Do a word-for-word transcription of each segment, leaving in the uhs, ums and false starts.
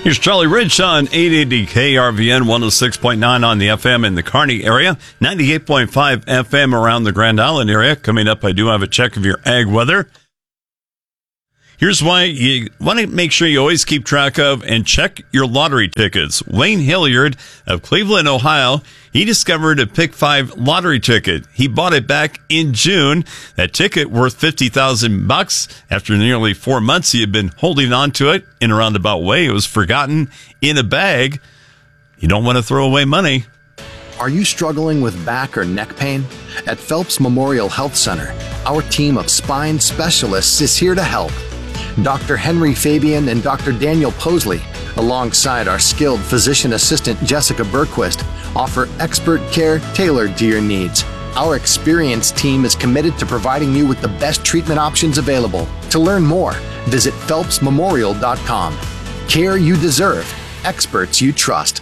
Here's Charlie Rich on eight eighty K R V N, one oh six point nine on the F M in the Kearney area, ninety-eight point five F M around the Grand Island area. Coming up, I do have a check of your ag weather. Here's why you want to make sure you always keep track of and check your lottery tickets. Wayne Hilliard of Cleveland, Ohio, he discovered a Pick five lottery ticket. He bought it back in June. That ticket worth fifty thousand bucks. After nearly four months, he had been holding on to it in a roundabout way. It was forgotten in a bag. You don't want to throw away money. Are you struggling with back or neck pain? At Phelps Memorial Health Center, our team of spine specialists is here to help. Doctor Henry Fabian and Doctor Daniel Posley, alongside our skilled physician assistant Jessica Berquist, offer expert care tailored to your needs. Our experienced team is committed to providing you with the best treatment options available. To learn more, visit phelps memorial dot com. Care you deserve, experts you trust.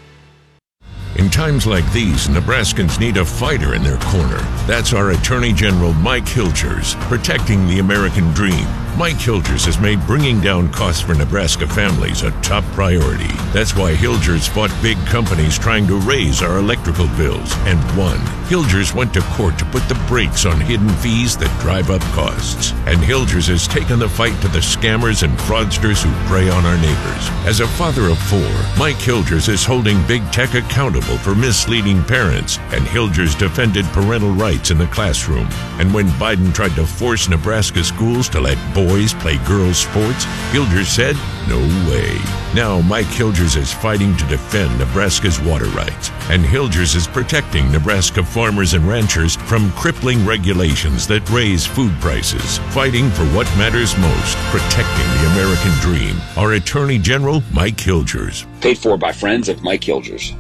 In times like these, Nebraskans need a fighter in their corner. That's our Attorney General Mike Hilgers, protecting the American dream. Mike Hilgers has made bringing down costs for Nebraska families a top priority. That's why Hilgers fought big companies trying to raise our electrical bills and won. Hilgers went to court to put the brakes on hidden fees that drive up costs. And Hilgers has taken the fight to the scammers and fraudsters who prey on our neighbors. As a father of four, Mike Hilgers is holding big tech accountable for misleading parents, and Hilgers defended parental rights in the classroom. And when Biden tried to force Nebraska schools to let boys play girls' sports, Hilgers said, no way. Now Mike Hilgers is fighting to defend Nebraska's water rights, and Hilgers is protecting Nebraska farmers and ranchers from crippling regulations that raise food prices, fighting for what matters most, protecting the American dream. Our Attorney General, Mike Hilgers. Paid for by friends of Mike Hilgers.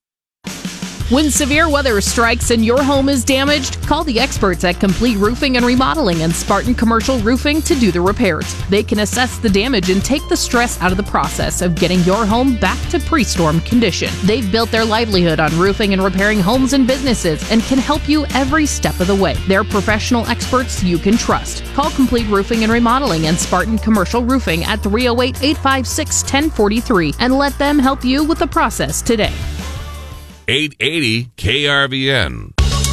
When severe weather strikes and your home is damaged, call the experts at Complete Roofing and Remodeling and Spartan Commercial Roofing to do the repairs. They can assess the damage and take the stress out of the process of getting your home back to pre-storm condition. They've built their livelihood on roofing and repairing homes and businesses and can help you every step of the way. They're professional experts you can trust. Call Complete Roofing and Remodeling and Spartan Commercial Roofing at three oh eight, eight five six, one oh four three and let them help you with the process today. eight eighty K R V N.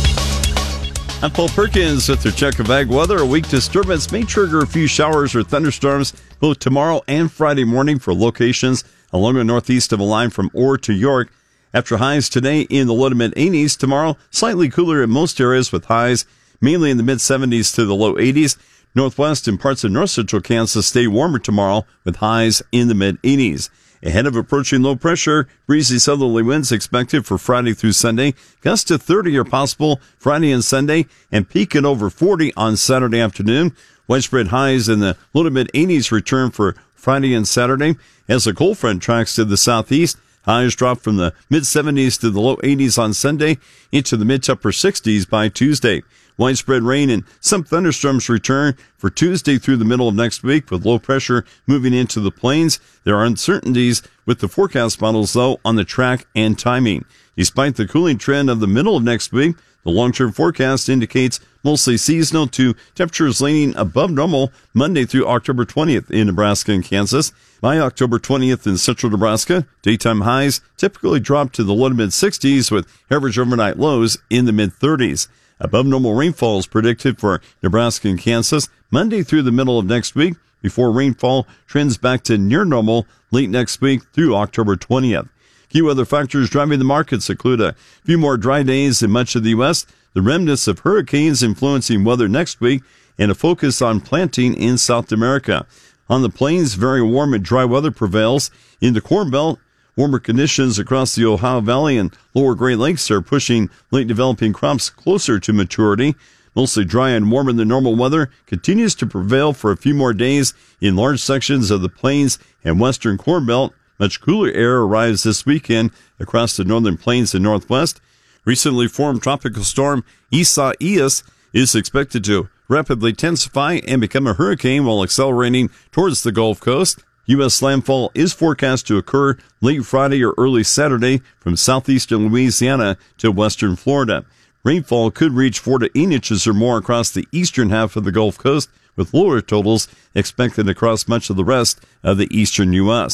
I'm Paul Perkins with your check of ag weather. A weak disturbance may trigger a few showers or thunderstorms both tomorrow and Friday morning for locations along the northeast of a line from Orr to York. After highs today in the low to mid eighties, tomorrow slightly cooler in most areas with highs mainly in the mid seventies to the low eighties. Northwest and parts of north central Kansas stay warmer tomorrow with highs in the mid eighties. Ahead of approaching low pressure, breezy southerly winds expected for Friday through Sunday. Gusts to thirty are possible Friday and Sunday, and peak at over forty on Saturday afternoon. Widespread highs in the low to mid eighties return for Friday and Saturday. As the cold front tracks to the southeast, highs drop from the mid seventies to the low eighties on Sunday into the mid to upper sixties by Tuesday. Widespread rain and some thunderstorms return for Tuesday through the middle of next week with low pressure moving into the plains. There are uncertainties with the forecast models, though, on the track and timing. Despite the cooling trend of the middle of next week, the long-term forecast indicates mostly seasonal to temperatures leaning above normal Monday through October twentieth in Nebraska and Kansas. By October twentieth in central Nebraska, daytime highs typically drop to the low to mid sixties with average overnight lows in the mid thirties. Above normal rainfall is predicted for Nebraska and Kansas Monday through the middle of next week before rainfall trends back to near normal late next week through October twentieth. Key weather factors driving the markets include a few more dry days in much of the U S, the remnants of hurricanes influencing weather next week, and a focus on planting in South America. On the plains, very warm and dry weather prevails. In the Corn Belt, warmer conditions across the Ohio Valley and lower Great Lakes are pushing late developing crops closer to maturity. Mostly dry and warmer than normal weather continues to prevail for a few more days in large sections of the plains and western Corn Belt. Much cooler air arrives this weekend across the northern plains and northwest. Recently formed tropical storm Isaias is expected to rapidly intensify and become a hurricane while accelerating towards the Gulf Coast. U S landfall is forecast to occur late Friday or early Saturday from southeastern Louisiana to western Florida. Rainfall could reach four to eight inches or more across the eastern half of the Gulf Coast, with lower totals expected across much of the rest of the eastern U S.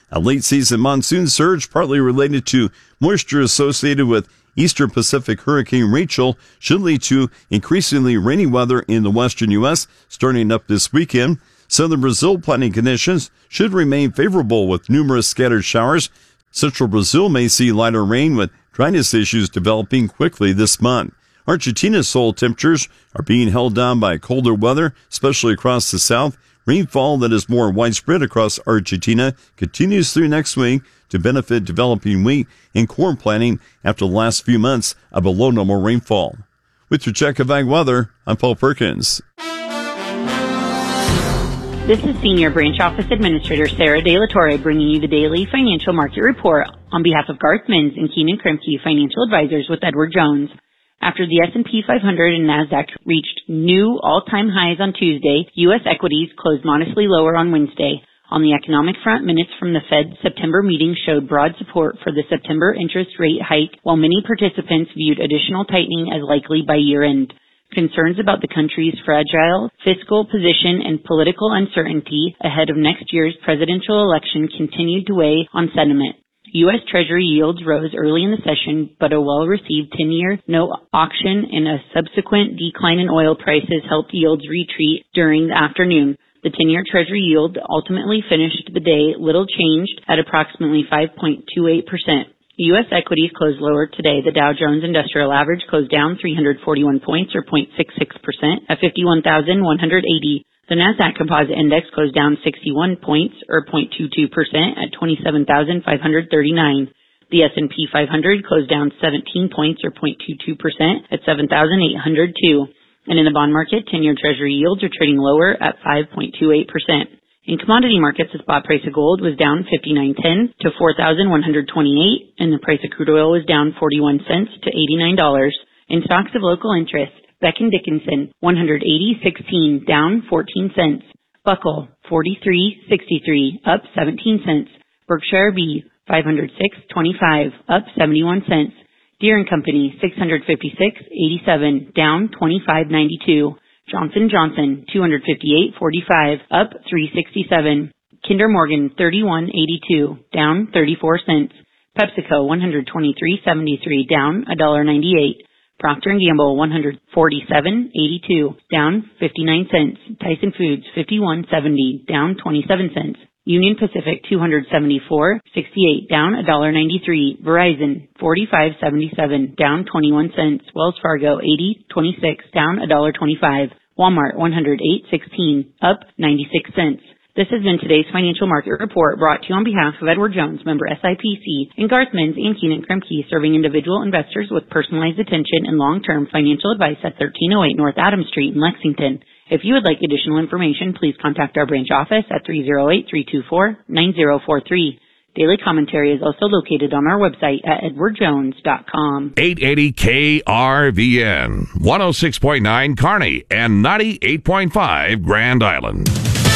A late season monsoon surge, partly related to moisture associated with Eastern Pacific Hurricane Rachel, should lead to increasingly rainy weather in the western U S starting up this weekend. Southern Brazil planting conditions should remain favorable with numerous scattered showers. Central Brazil may see lighter rain with dryness issues developing quickly this month. Argentina's soil temperatures are being held down by colder weather, especially across the south. Rainfall that is more widespread across Argentina continues through next week to benefit developing wheat and corn planting after the last few months of below normal rainfall. With your check of ag weather, I'm Paul Perkins. This is Senior Branch Office Administrator Sarah De La Torre bringing you the daily financial market report on behalf of Garth Mins and Keenan Kremke Financial Advisors with Edward Jones. After the S and P five hundred and NASDAQ reached new all-time highs on Tuesday, U S equities closed modestly lower on Wednesday. On the economic front, minutes from the Fed's September meeting showed broad support for the September interest rate hike, while many participants viewed additional tightening as likely by year-end. Concerns about the country's fragile fiscal position and political uncertainty ahead of next year's presidential election continued to weigh on sentiment. U S Treasury yields rose early in the session, but a well-received ten-year note auction and a subsequent decline in oil prices helped yields retreat during the afternoon. The ten-year Treasury yield ultimately finished the day little changed at approximately five point two eight percent. U S equities closed lower today. The Dow Jones Industrial Average closed down three hundred forty-one points or zero point six six percent at fifty-one thousand one hundred eighty. The Nasdaq Composite Index closed down sixty-one points or zero point two two percent at twenty-seven thousand five hundred thirty-nine. The S and P five hundred closed down seventeen points or zero point two two percent at seven thousand eight hundred two. And in the bond market, ten-year Treasury yields are trading lower at five point two eight percent. In commodity markets, the spot price of gold was down fifty-nine ten to four thousand one hundred twenty-eight, and the price of crude oil was down forty-one cents to eighty-nine dollars. In stocks of local interest, Becton Dickinson, one eighty sixteen, down fourteen cents. Buckle, forty-three sixty-three, up seventeen cents. Berkshire B, five oh six twenty-five, up seventy-one cents. Deere and Company, six fifty-six eighty-seven, down twenty-five ninety-two. Johnson Johnson, two fifty-eight forty-five, up three sixty-seven. Kinder Morgan, thirty-one eighty-two, down thirty-four cents. PepsiCo, one twenty-three seventy-three, down one ninety-eight. Procter and Gamble, one forty-seven eighty-two, down fifty-nine cents. Tyson Foods, fifty-one seventy, down twenty-seven cents. Union Pacific, two seventy-four sixty-eight, down one ninety-three. Verizon, forty-five seventy-seven, down twenty-one cents. Wells Fargo, eighty twenty-six, down one twenty-five. Walmart, one oh eight sixteen, up ninety-six cents. This has been today's financial market report brought to you on behalf of Edward Jones, member S I P C, and Garth Mins and Keenan Kremke, serving individual investors with personalized attention and long-term financial advice at thirteen oh eight North Adams Street in Lexington. If you would like additional information, please contact our branch office at three oh eight, three two four, nine oh four three. Daily commentary is also located on our website at edward jones dot com. eight eighty K R V N, one oh six point nine Kearney, and ninety-eight point five Grand Island.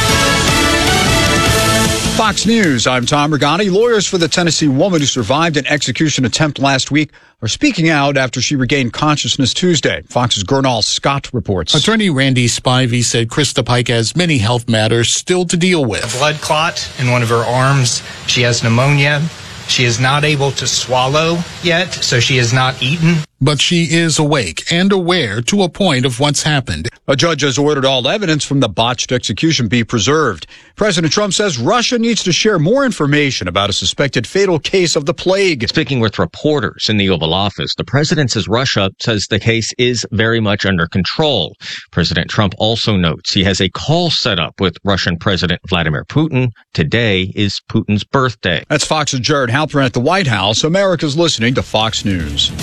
Fox News, I'm Tom Regani. Lawyers for the Tennessee woman who survived an execution attempt last week are speaking out after she regained consciousness Tuesday. Fox's Gernal Scott reports. Attorney Randy Spivey said Krista Pike has many health matters still to deal with. A blood clot in one of her arms. She has pneumonia. She is not able to swallow yet, so she has not eaten. But she is awake and aware to a point of what's happened. A judge has ordered all evidence from the botched execution be preserved. President Trump says Russia needs to share more information about a suspected fatal case of the plague. Speaking with reporters in the Oval Office, the president says Russia says the case is very much under control. President Trump also notes he has a call set up with Russian President Vladimir Putin. Today is Putin's birthday. That's Fox's Jared Halpern at the White House. America's listening to Fox News.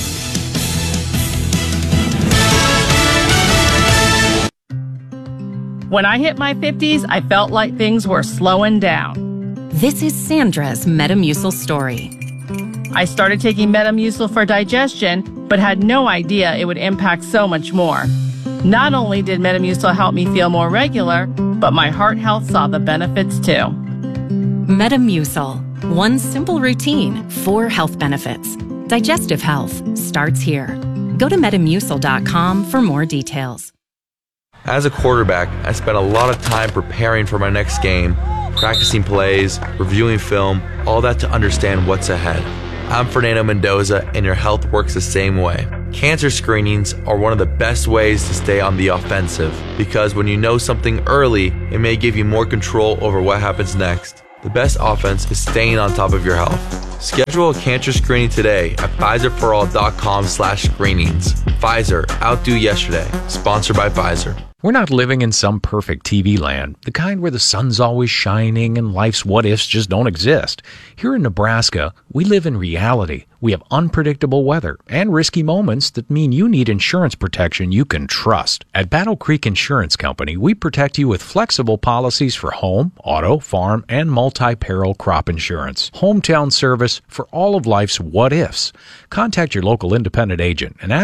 When I hit my fifties, I felt like things were slowing down. This is Sandra's Metamucil story. I started taking Metamucil for digestion, but had no idea it would impact so much more. Not only did Metamucil help me feel more regular, but my heart health saw the benefits too. Metamucil. One simple routine, four health benefits. Digestive health starts here. Go to metamucil dot com for more details. As a quarterback, I spent a lot of time preparing for my next game, practicing plays, reviewing film, all that to understand what's ahead. I'm Fernando Mendoza, and your health works the same way. Cancer screenings are one of the best ways to stay on the offensive, because when you know something early, it may give you more control over what happens next. The best offense is staying on top of your health. Schedule a cancer screening today at Pfizer for all dot com slash screenings. Pfizer, outdo yesterday. Sponsored by Pfizer. We're not living in some perfect T V land, the kind where the sun's always shining and life's what-ifs just don't exist. Here in Nebraska, we live in reality. We have unpredictable weather and risky moments that mean you need insurance protection you can trust. At Battle Creek Insurance Company, we protect you with flexible policies for home, auto, farm, and multi-peril crop insurance. Hometown service for all of life's what-ifs. Contact your local independent agent and ask